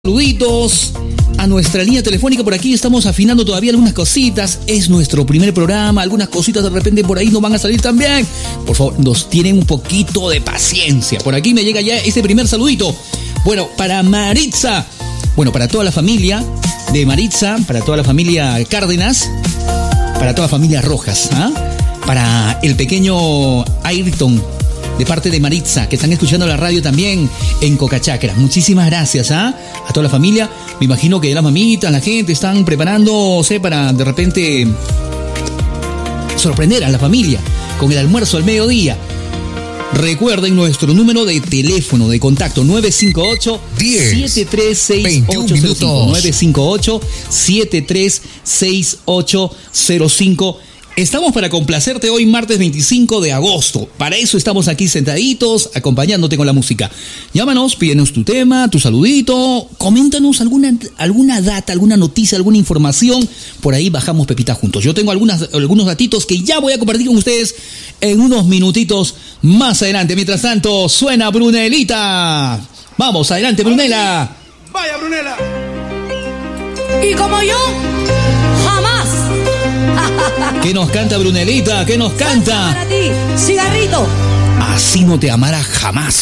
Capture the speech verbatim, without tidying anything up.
Saluditos a nuestra línea telefónica. Por aquí estamos afinando todavía algunas cositas. Es nuestro primer programa. Algunas cositas de repente por ahí no van a salir tan bien. Por favor, nos tienen un poquito de paciencia. Por aquí me llega ya este primer saludito. Bueno, para Maritza. Bueno, para toda la familia de Maritza. Para toda la familia Cárdenas. Para toda la familia Rojas. ¿Ah? Para el pequeño Ayrton, de parte de Maritza, que están escuchando la radio también en Cocachacra. Muchísimas gracias ¿ah? a toda la familia. Me imagino que las mamitas, la gente están preparándose para de repente sorprender a la familia con el almuerzo al mediodía. Recuerden nuestro número de teléfono de contacto nueve cinco ocho, siete tres seis ocho cero cinco nueve cinco ocho, siete tres seis ocho cero cinco. Estamos para complacerte hoy martes veinticinco de agosto. Para eso estamos aquí sentaditos, acompañándote con la música. Llámanos, pídenos tu tema, tu saludito, coméntanos alguna, alguna data, alguna noticia, alguna información. Por ahí bajamos pepita juntos. Yo tengo algunas, algunos datitos que ya voy a compartir con ustedes en unos minutitos más adelante. Mientras tanto, suena Brunelita. Vamos, adelante, Brunela. Vaya, Brunela. Y como yo, jamás. ¿Qué nos canta Brunelita? ¿Qué nos canta? Para ti, cigarrito. Así no te amará jamás.